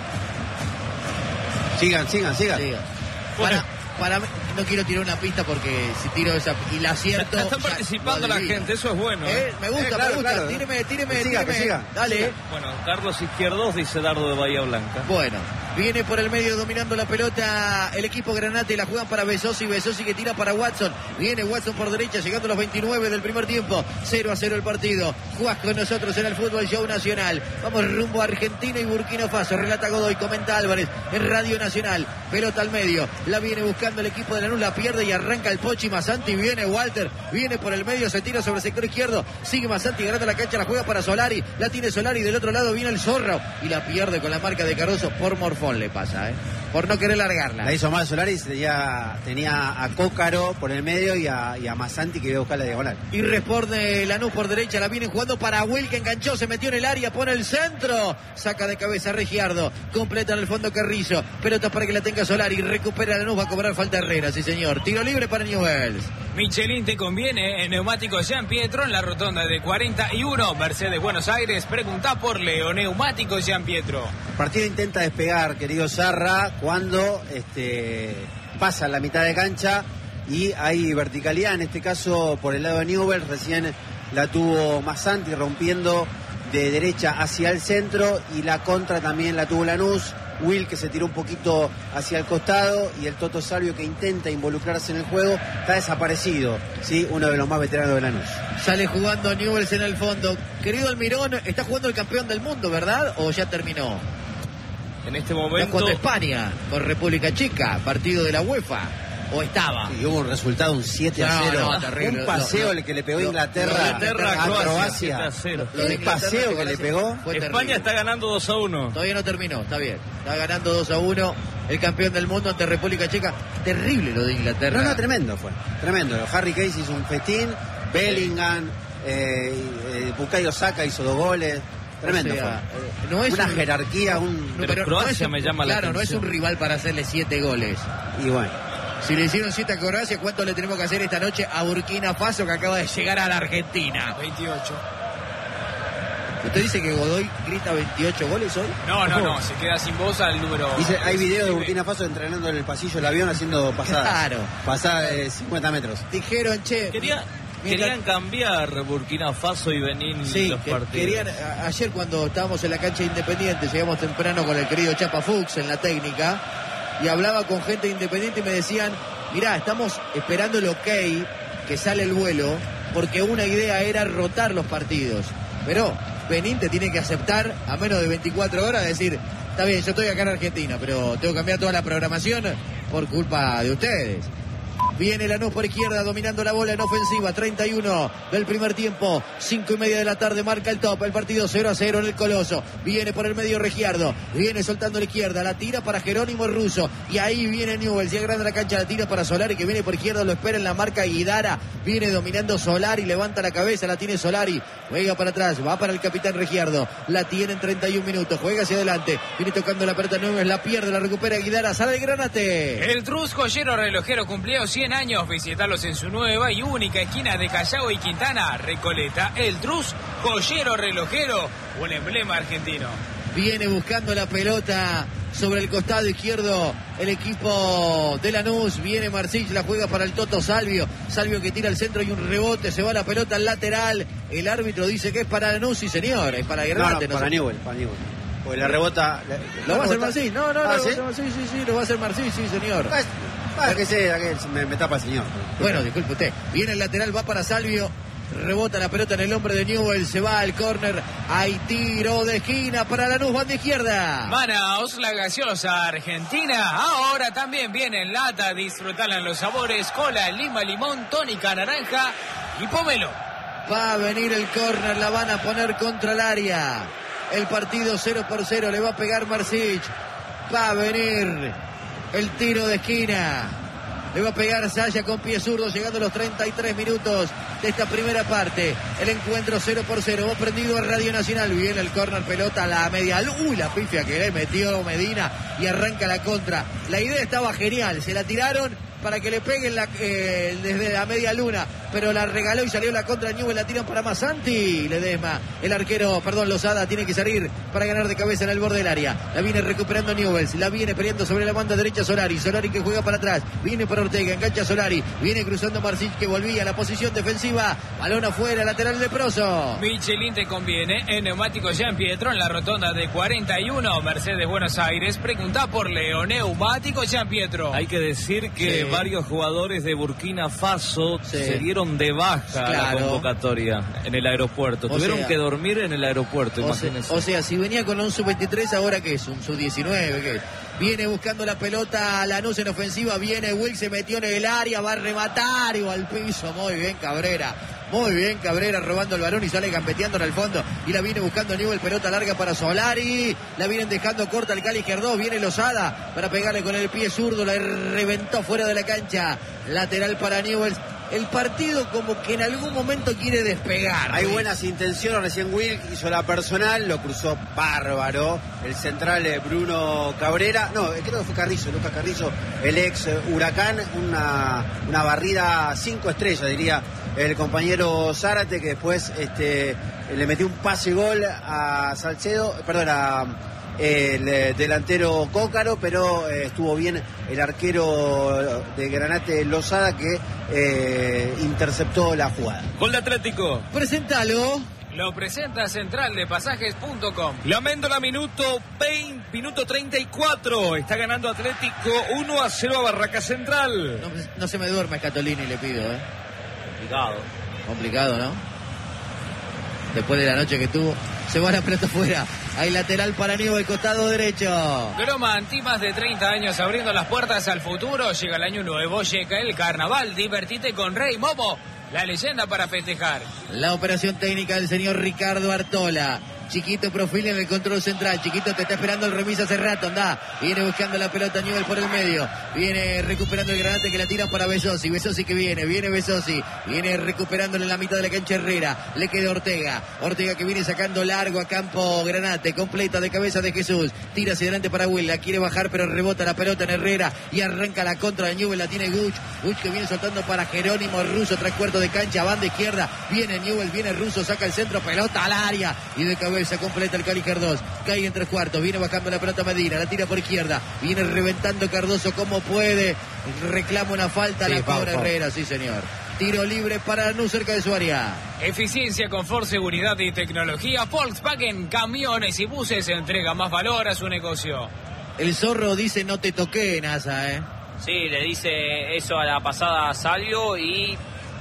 Sigan, sigan, sigan. Sí. Para, para mí, no quiero tirar una pista porque si tiro esa y la acierto... Está ya participando lo la adivino. gente, eso es bueno. Eh, ¿eh? me gusta, Eh, claro, me gusta. claro. Tíreme, tíreme, Que siga, tíreme. que siga. Dale. Bueno, Carlos Izquierdos dice Dardo de Bahía Blanca. Bueno, viene por el medio dominando la pelota el equipo Granate, la juegan para Besosi, Besosi que tira para Watson, viene Watson por derecha, llegando a los veintinueve del primer tiempo, cero a cero el partido. Jugás con nosotros en el Fútbol Show Nacional, vamos rumbo a Argentina y Burkina Faso, relata Godoy, comenta Álvarez en Radio Nacional, pelota al medio, la viene buscando el equipo de Lanús, la pierde y arranca el Pochi Masanti, viene Walter, viene por el medio, se tira sobre el sector izquierdo, sigue Masanti ganando la cancha, la juega para Solari, la tiene Solari, del otro lado viene el Zorro y la pierde con la marca de Cardoso, por morfón le pasa, ¿eh? Por no querer largarla. La hizo mal Solaris, ya tenía a Cócaro por el medio y a, y a Masanti que iba a buscar la diagonal. Y responde Lanús por derecha, la viene jugando para Will que enganchó, se metió en el área, pone el centro, saca de cabeza Regiardo, completa en el fondo Carrillo, pelota para que la tenga Solari, recupera Lanús, va a cobrar falta Herrera, sí señor, tiro libre para Newell's. Michelin te conviene en Neumáticos Jean Pietro en la rotonda de cuarenta y uno, Mercedes Buenos Aires. Pregunta por Leo, Neumáticos Jean Pietro. El partido intenta despegar, querido Sarra, cuando este, pasa la mitad de cancha y hay verticalidad, en este caso por el lado de Newell's, recién la tuvo Masanti rompiendo de derecha hacia el centro y la contra también la tuvo Lanús. Will que se tiró un poquito hacia el costado y el Toto Salvio que intenta involucrarse en el juego, está desaparecido, ¿sí? Uno de los más veteranos de Lanús. Sale jugando Newell's en el fondo. Querido Almirón, está jugando el campeón del mundo, ¿verdad? ¿O ya terminó? En este Está momento jugando España con República Checa, partido de la UEFA. ¿O estaba? Y hubo un resultado, un siete a cero. No, no, terrible. Un paseo Lo- el que le pegó lo- Inglaterra, lo- Inglaterra, a Croacia, Croacia. siete a cero. Lo de El Inglaterra paseo que le parece- pegó. fue España terrible. está ganando dos a uno. Todavía no terminó, está bien. Está ganando dos a uno el campeón del mundo ante República Checa. Terrible lo de Inglaterra. No, no, tremendo fue. Tremendo. Harry Case hizo un festín, Bellingham, eh, eh, Bukayo Saka hizo dos goles. Tremendo O sea, fue. eh, no es Una un- jerarquía, un... Pero no Croacia es un- me llama la Claro, no es atención. un rival para hacerle siete goles. Y bueno, Si le hicieron siete a Croacia, ¿cuánto le tenemos que hacer esta noche a Burkina Faso que acaba de llegar a la Argentina? veintiocho. ¿Usted dice que Godoy grita veintiocho goles hoy? No, no, no, se queda sin voz al número... dice, hay videos de Burkina Faso entrenando en el pasillo del avión haciendo pasadas. Claro. Pasadas de cincuenta metros. Dijeron, che... Quería, mientras- querían cambiar Burkina Faso y Benín Sí, los que- partidos. querían, a- ayer cuando estábamos en la cancha de Independiente, llegamos temprano con el querido Chapa Fuchs en la técnica, y hablaba con gente de Independiente y me decían, mirá, estamos esperando el ok, que sale el vuelo, porque una idea era rotar los partidos. Pero Benín te tiene que aceptar a menos de veinticuatro horas, decir, está bien, yo estoy acá en Argentina, pero tengo que cambiar toda la programación por culpa de ustedes. Viene Lanús por izquierda, dominando la bola en ofensiva. treinta y uno del primer tiempo. cinco y media de la tarde, marca el top. El partido cero a cero en el Coloso. Viene por el medio Regiardo. Viene soltando a la izquierda. La tira para Jerónimo Russo. Y ahí viene Newell's. Ya grande la cancha, la tira para Solari, que viene por izquierda. Lo espera en la marca Guidara. Viene dominando Solari. Levanta la cabeza. La tiene Solari. Juega para atrás. Va para el capitán Regiardo. La tiene en treinta y un minutos. Juega hacia adelante. Viene tocando la pelota Newell's. La pierde. La recupera Guidara. Sale el Granate. El Trus Joyero Relojero cumplió cien años. Visitarlos en su nueva y única esquina de Callao y Quintana, Recoleta. El Trus Joyero Relojero, un emblema argentino. Viene buscando la pelota sobre el costado izquierdo el equipo de Lanús. Viene Marcich, la juega para el Toto Salvio. Salvio que tira al centro y un rebote. Se va la pelota al lateral. El árbitro dice que es para Lanús. Sí, señor, es para Granate. No, no, para Newell's, para Newell's. Porque la rebota... La, ¿Lo la va a hacer rebota... Marcich? No, no, ah, no. ¿sí? Sí, sí, sí, lo va a hacer Marcich, sí, señor. Ah, ah, que sea, que me, me tapa el señor. Bueno, disculpe usted. Viene el lateral, va para Salvio. Rebota la pelota en el hombre de Newell's. Se va al córner. Hay tiro de esquina para Lanús, banda izquierda. Manaos, la gaseosa argentina. Ahora también viene en lata. Disfrutarla en los sabores. Cola, lima, limón, tónica, naranja y pomelo. Va a venir el córner. La van a poner contra el área. El partido cero por cero. Le va a pegar Marcich. Va a venir el tiro de esquina. Le va a pegar Saya con pie zurdo, llegando a los treinta y tres minutos de esta primera parte. El encuentro cero por cero. Va prendido a Radio Nacional. Viene el córner, pelota a la media. Uy, la pifia que le metió Medina y arranca la contra. La idea estaba genial. Se la tiraron para que le peguen la, eh, desde la media luna, pero la regaló y salió la contra Newell's. La tiran para Masanti. Ledesma, el arquero, perdón, Lozada tiene que salir para ganar de cabeza en el borde del área. La viene recuperando Newell's. La viene peleando sobre la banda derecha Solari. Solari que juega para atrás. Viene por Ortega, engancha Solari. Viene cruzando Marcich que volvía a la posición defensiva. Balón afuera, lateral leproso. Michelin te conviene. En Neumático Jean Pietro, en la rotonda de cuarenta y uno, Mercedes Buenos Aires. Pregunta por Leo. Neumático Jean Pietro. Hay que decir que sí, varios jugadores de Burkina Faso sí. se dieron de baja claro. a la convocatoria en el aeropuerto. O Tuvieron sea, que dormir en el aeropuerto, o imagínense. Se, o sea, si venía con un sub veintitrés, ¿ahora qué es? ¿Un sub diecinueve? ¿Qué es? Viene buscando la pelota Lanús en ofensiva. Viene Will, se metió en el área, va a rematar y va al piso. Muy bien, Cabrera. Muy bien, Cabrera robando el balón y sale gambeteando en el fondo. Y la viene buscando Newell's, pelota larga para Solari. La vienen dejando corta el Cali Izquierdo. Viene Lozada para pegarle con el pie zurdo. La reventó fuera de la cancha. Lateral para Newell's. El partido como que en algún momento quiere despegar. Hay buenas intenciones. Recién Will hizo la personal, lo cruzó bárbaro. El central Bruno Cabrera. No, creo que fue Carrizo, Lucas Carrizo, el ex Huracán. Una, una barrida cinco estrellas, diría el compañero Zárate, que después este, le metió un pase gol a Salcedo, perdón, a el delantero Cócaro, pero eh, estuvo bien el arquero de Granate Lozada, que eh, interceptó la jugada. Gol de Atlético. Preséntalo. Lo presenta Central de Pasajes punto com. La Méndola, minuto veinte, minuto treinta y cuatro. Está ganando Atlético uno a cero a Barraca Central. No, no se me duerma Scatolini, le pido, ¿eh? Complicado. Complicado, ¿no? Después de la noche que tuvo. Se va la pelota afuera. Hay lateral para Newell's, costado derecho. Groma Anti, más de treinta años abriendo las puertas al futuro. Llega el año nuevo, llega el carnaval. Divertite con Rey Momo, la leyenda para festejar. La operación técnica del señor Ricardo Artola. Chiquito Profil en el control central. Chiquito te está esperando el remis hace rato. Anda. Viene buscando la pelota Newell's por el medio. Viene recuperando el Granate, que la tira para Besosi. Besosi que viene. Viene Besosi. Viene recuperándole en la mitad de la cancha Herrera. Le queda Ortega. Ortega que viene sacando largo a campo Granate. Completa de cabeza de Jesús. Tira hacia adelante para Will. La quiere bajar, pero rebota la pelota en Herrera. Y arranca la contra de Newell's. La tiene Guch. Guch que viene soltando para Jerónimo Russo. Tres cuartos de cancha. Banda izquierda. Viene Newell's. Viene Russo. Saca el centro. Pelota al área. Y de cabeza se completa el Cali Cardoso. Cae en tres cuartos. Viene bajando la pelota Medina. La tira por izquierda. Viene reventando Cardoso como puede. Reclama una falta. Sí, la cobra Herrera. Sí, señor. Tiro libre para Lanús cerca de su área. Eficiencia, confort, seguridad y tecnología. Volkswagen Camiones y Buses entrega más valor a su negocio. El zorro dice no te toqué, NASA, ¿eh? Sí, le dice eso a la pasada a Salvio y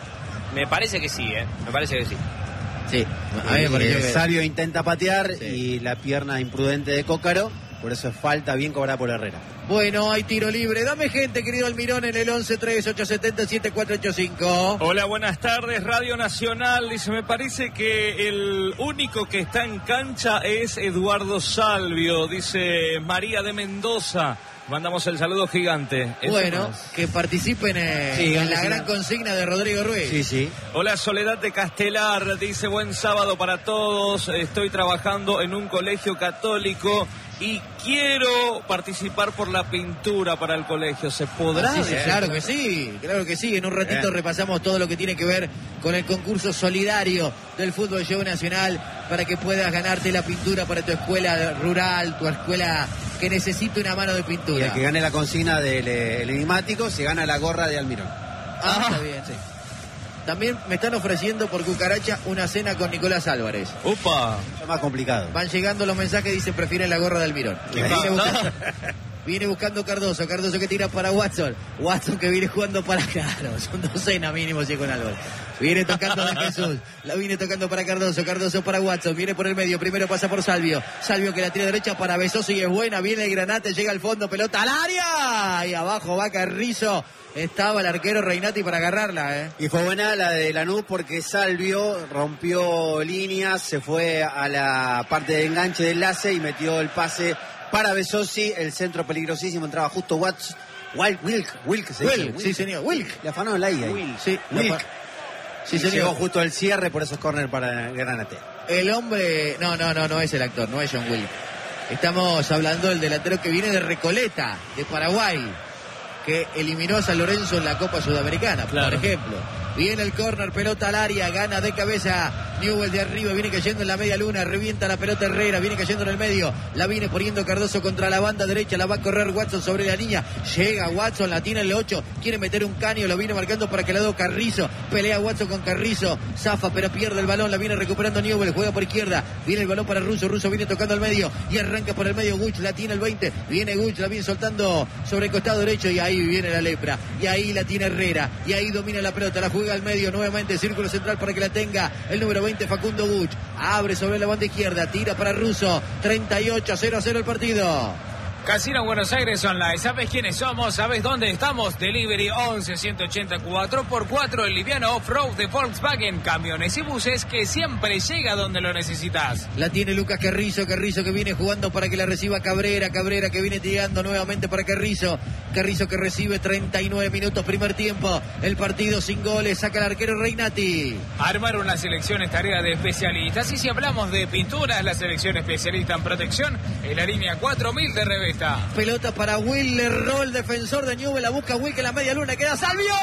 Me parece que sí, ¿eh? Me parece que sí. Sí, a mí me pareció que... Salvio intenta patear sí. y la pierna imprudente de Cócaro, por eso es falta bien cobrada por Herrera. Bueno, hay tiro libre. Dame gente, querido Almirón, en el once tres ocho siete cero siete cuatro ocho cinco. Hola, buenas tardes, Radio Nacional. Dice, me parece que el único que está en cancha es Eduardo Salvio, dice María de Mendoza. Mandamos el saludo gigante. Eso Bueno, más. que participen eh, Sí, en la sí, gran sí. consigna de Rodrigo Ruiz. Sí, sí. Hola, Soledad de Castelar, dice, buen sábado para todos. Estoy trabajando en un colegio católico y quiero participar por la pintura para el colegio. ¿Se podrá? Sí, sí, claro que sí, claro que sí. En un ratito Bien. repasamos todo lo que tiene que ver con el concurso solidario del Fútbol Show Nacional para que puedas ganarte la pintura para tu escuela rural, tu escuela que necesita una mano de Y pintura. el que gane la consigna del eh, el enigmático se gana la gorra de Almirón. Ah, está bien. Sí. También me están ofreciendo por cucaracha una cena con Nicolás Álvarez. Upa. Es más complicado. Van llegando los mensajes, dicen prefieren la gorra de Almirón. ¿Qué Viene pasa? buscando, viene buscando Cardoso, Cardoso que tira para Watson, Watson que viene jugando para Claro, son dos cenas mínimo si con Álvarez. Viene tocando de Jesús, la viene tocando para Cardoso, Cardoso para Watson, viene por el medio, primero pasa por Salvio, Salvio que la tira derecha para Besoso y es buena, viene el Granate, llega al fondo, pelota al área, y abajo va Carrizo, estaba el arquero Reinati para agarrarla, ¿eh? Y fue buena la de Lanús porque Salvio rompió líneas, se fue a la parte de enganche de enlace y metió el pase para Besosi, el centro peligrosísimo, entraba justo Watts, Wilk, Wilk, Wilk, se dice, Wilk, sí señor, Wilk. Le afanó la I ahí. Sí, Wilk. la fa- sí Y señor. llegó justo al cierre, por eso es córner para Granate. El hombre, no, no, no, no es el actor, no es John Wilk. Estamos hablando del delantero que viene de Recoleta, de Paraguay, que eliminó a San Lorenzo en la Copa Sudamericana, Claro. por ejemplo. Viene el córner, pelota al área, gana de cabeza Newell de arriba, viene cayendo en la media luna, revienta la pelota Herrera, viene cayendo en el medio, la viene poniendo Cardoso contra la banda derecha, la va a correr Watson sobre la línea, llega Watson, la tiene el ocho, quiere meter un caño, lo viene marcando para que la do Carrizo, pelea Watson con Carrizo, zafa pero pierde el balón, la viene recuperando Newell, juega por izquierda, viene el balón para Russo, Russo viene tocando al medio y arranca por el medio Guch, la tiene el veinte, viene Guch, la viene soltando sobre el costado derecho y ahí viene la lepra, y ahí la tiene Herrera, y ahí domina la pelota, la juega al medio, nuevamente círculo central para que la tenga el número veinte Facundo Guch, abre sobre la banda izquierda, tira para Russo, treinta y ocho a cero a cero el partido. Casino Buenos Aires Online. ¿Sabes quiénes somos? ¿Sabes dónde estamos? Delivery once ciento ochenta cuatro por cuatro, el liviano off-road de Volkswagen. Camiones y buses que siempre llega donde lo necesitas. La tiene Lucas Carrizo, Carrizo que viene jugando para que la reciba Cabrera, Cabrera que viene tirando nuevamente para Carrizo, Carrizo que recibe treinta y nueve minutos primer tiempo, el partido sin goles, saca el arquero Reinati. Armar una selección es tarea de especialistas. Y si hablamos de pinturas, la selección especialista en protección es la línea cuatro mil de Revesta. Pelota para Will, le erró el defensor de Newell, la busca Will que en la media luna queda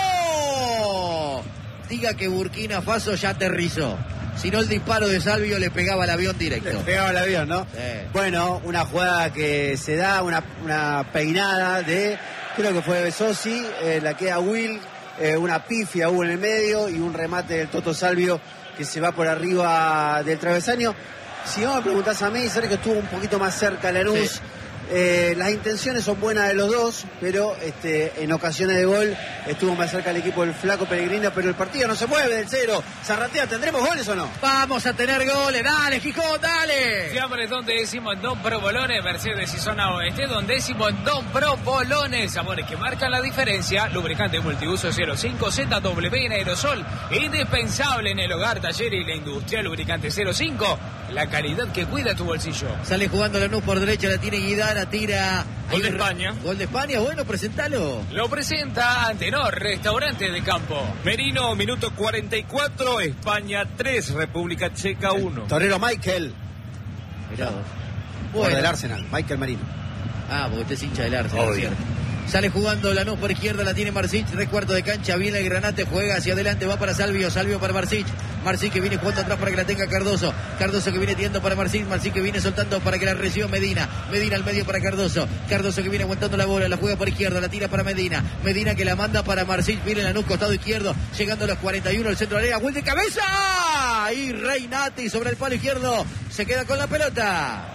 Salvio. Diga que Burkina Faso ya aterrizó. Si no, el disparo de Salvio le pegaba al avión directo. Le pegaba el avión, ¿no? Sí. Bueno, una jugada que se da, una, una peinada de, creo que fue de Besosi, eh, la queda Will, eh, una pifia hubo en el medio y un remate del Toto Salvio que se va por arriba del travesaño. Si no me preguntás a mí, Sergio estuvo un poquito más cerca Lanús. Sí. Eh, las intenciones son buenas de los dos, pero este, en ocasiones de gol estuvo más cerca el equipo del Flaco Pellegrino, pero el partido no se mueve del cero. Zarratea, ¿tendremos goles o no? Vamos a tener goles, dale Gijón, dale. Fiambres donde decimos Don Pro Bolones, Mercedes y Zona Oeste, donde decimos Don Pro Bolones, sabores que marcan la diferencia, lubricante multiuso cero cinco Z W en aerosol, indispensable en el hogar, taller y la industria, lubricante cero cinco, la calidad que cuida tu bolsillo. Sale jugando Lanús por derecha, la tiene Guidara, tira. Gol de Ahí, España. Gol de España, bueno, presentalo. Lo presenta Antenor, restaurante de campo. Merino, minuto cuarenta y cuatro, España tres, República Checa uno. Torero Michael, Mirá vos. jugador Bueno. del Arsenal, Michael Marino. Ah, porque usted es hincha del Arsenal, Obvio. cierto. Sale jugando Lanús por izquierda, la tiene Marsic, tres cuartos de cancha, viene el Granate, juega hacia adelante, va para Salvio, Salvio para Marsic, Marsic que viene jugando atrás para que la tenga Cardoso, Cardoso que viene tirando para Marsic, Marsic que viene soltando para que la reciba Medina, Medina al medio para Cardoso, Cardoso que viene aguantando la bola, la juega por izquierda, la tira para Medina, Medina que la manda para Marsic, viene Lanús costado izquierdo, llegando a los cuarenta y uno, el centro de área, gol de cabeza, y Reinati sobre el palo izquierdo, se queda con la pelota.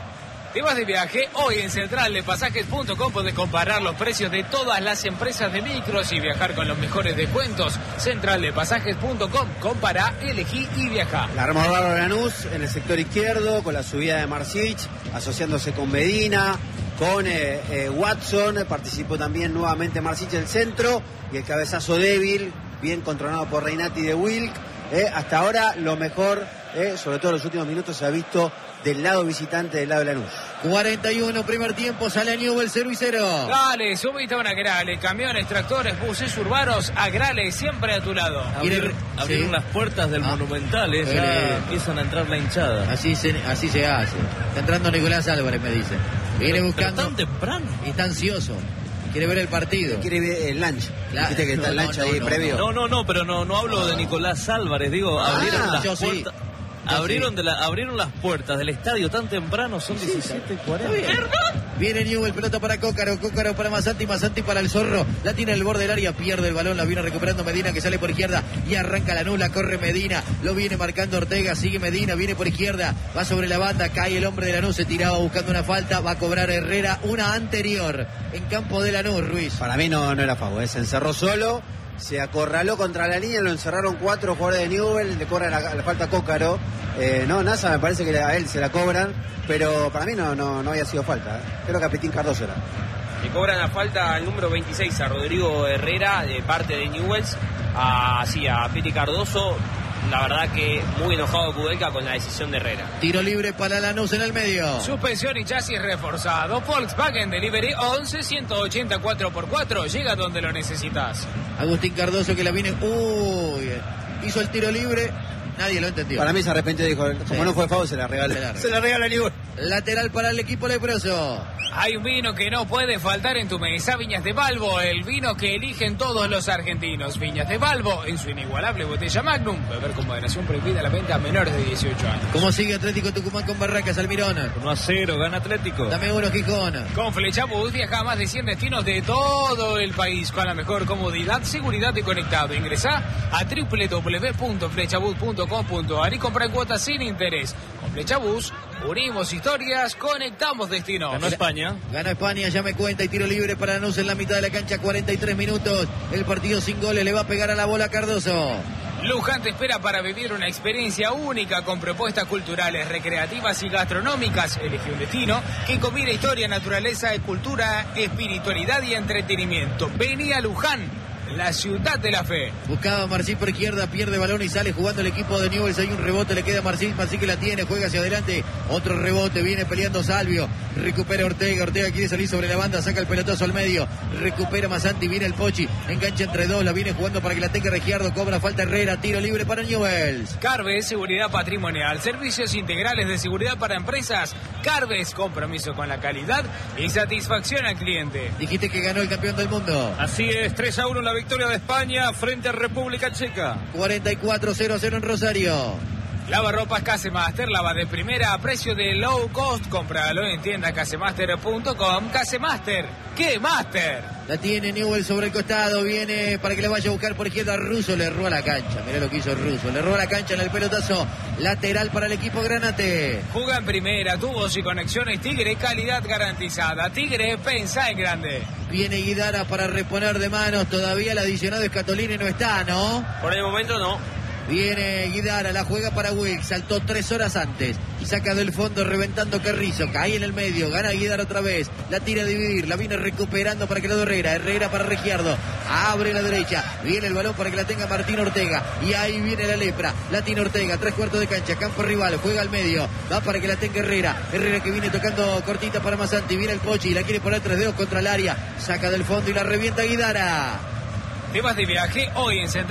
¿Te vas de viaje? Hoy en central de pasajes punto com podés comparar los precios de todas las empresas de micros y viajar con los mejores descuentos. central de pasajes punto com. Compara, elegí y viaja. La arma de Lanús en el sector izquierdo con la subida de Marsic, asociándose con Medina, con eh, eh, Watson. Participó también nuevamente Marsic en el centro y el cabezazo débil, bien controlado por Reinati de Wilk. Eh, hasta ahora lo mejor, eh, sobre todo en los últimos minutos, se ha visto del lado visitante, del lado de Lanús. cuarenta y uno, primer tiempo, sale Newell's cero y cero. Dale, subite a una Agrale, camiones, tractores, buses urbanos, Agrale, siempre a tu lado. Abrir, abrieron sí. las puertas del ah. Monumental, eh, Eh. empiezan a entrar la hinchada. Así se, así se hace. Está entrando Nicolás Álvarez, me dice. Viene Pero, buscando. pero tan temprano. Y está ansioso. Quiere ver el partido. Quiere ver el lunch. La... Viste que está no, el lunch no, ahí no, previo. No, no, no, pero no, no hablo de Nicolás Álvarez, digo, Ah, abrieron las yo sí. puertas. Yo Abrieron, sí. de la, abrieron las puertas del estadio tan temprano, son diecisiete y cuarenta. Viene Newell, pelota para Cócaro, Cócaro para Masanti, Masanti para el Zorro, la tiene en el borde del área, pierde el balón, la viene recuperando Medina que sale por izquierda y arranca la nula, corre Medina, lo viene marcando Ortega, sigue Medina, viene por izquierda, va sobre la banda, cae el hombre de Lanús, se tiraba buscando una falta, va a cobrar Herrera, una anterior en campo de Lanús, Ruiz. Para mí no, no era favor, se encerró solo, se acorraló contra la línea, lo encerraron cuatro jugadores de Newell, le cobran la, la falta a Cócaro. Eh, no, Nasa me parece que a él se la cobran, pero para mí no, no, no había sido falta. ¿eh? Creo que a Petín Cardoso era. Le cobran la falta al número veintiséis, a Rodrigo Herrera, de parte de Newell's, a, sí, a Piti Cardoso. La verdad que muy enojado Kudelka con la decisión de Herrera. Tiro libre para Lanús en el medio. Suspensión y chasis reforzado. Volkswagen Delivery once ciento ochenta cuatro por cuatro. Llega donde lo necesitas. Agustín Cardoso que la viene, uy, hizo el tiro libre, nadie lo entendió. Para mí se arrepintió y dijo, como Sí. no fue favor, se la regala. Se la regala. Se la regala a Newell. Lateral para el equipo leproso. Hay un vino que no puede faltar en tu mesa, Viñas de Balbo, el vino que eligen todos los argentinos. Viñas de Balbo, en su inigualable botella Magnum. Beber con moderación, prohibida la venta a menores de dieciocho años. ¿Cómo sigue Atlético Tucumán con Barracas, Almirón? uno a cero, gana Atlético. Dame uno, Gijón. Con Flechabús viaja a más de cien destinos de todo el país con la mejor comodidad, seguridad y conectado. Ingresá a doble u doble u doble u punto flechabús punto com punto a r y compra en cuotas sin interés. Con Flechabús unimos historias, conectamos destinos. Ganó España. Gana España, ya me cuenta, y tiro libre para Lanús en la mitad de la cancha, cuarenta y tres minutos. El partido sin goles, le va a pegar a la bola Cardoso. Luján te espera para vivir una experiencia única con propuestas culturales, recreativas y gastronómicas. Elige un destino que combina historia, naturaleza, cultura, espiritualidad y entretenimiento. Vení a Luján, la ciudad de la fe. Buscaba a Marcín por izquierda, pierde balón y sale jugando el equipo de Newell's. Hay un rebote, le queda a Marcín, Marcín que la tiene, juega hacia adelante. Otro rebote, viene peleando Salvio. Recupera Ortega, Ortega quiere salir sobre la banda, saca el pelotazo al medio. Recupera Masanti, viene el Pochi, engancha entre dos, la viene jugando para que la tenga Regiardo, cobra falta Herrera, tiro libre para Newell's. Carves, seguridad patrimonial, servicios integrales de seguridad para empresas. Carves, compromiso con la calidad y satisfacción al cliente. Dijiste que ganó el campeón del mundo. Así es, tres a uno la victoria de España frente a República Checa. cuarenta y cuatro cero cero en Rosario. Lavarropas Casemaster, lava de primera a precio de low cost. Cómpralo en tienda casemaster punto com. Casemaster, ¿qué master? La tiene Newell sobre el costado, viene para que la vaya a buscar por izquierda. Russo le roba la cancha, mirá lo que hizo Russo, le roba la cancha en el pelotazo. Lateral para el equipo Granate. Juega en primera, tubos y conexiones Tigre, calidad garantizada. Tigre, pensá en grande. Viene Guidara para reponer de manos, todavía el adicionado Scatolini no está, ¿no? Por el momento no. Viene Guidara, la juega para Wilk, saltó tres horas antes, saca del fondo reventando Carrizo, cae en el medio, gana Guidara otra vez, la tira a dividir, la viene recuperando para que la dé Herrera, Herrera para Regiardo, abre la derecha, viene el balón para que la tenga Martín Ortega, y ahí viene la lepra, la tiene Ortega, tres cuartos de cancha, campo rival, juega al medio, va para que la tenga Herrera, Herrera que viene tocando cortita para Masanti, viene el Pochi, la quiere poner tres dedos contra el área, saca del fondo y la revienta Guidara. Te vas de viaje hoy en Central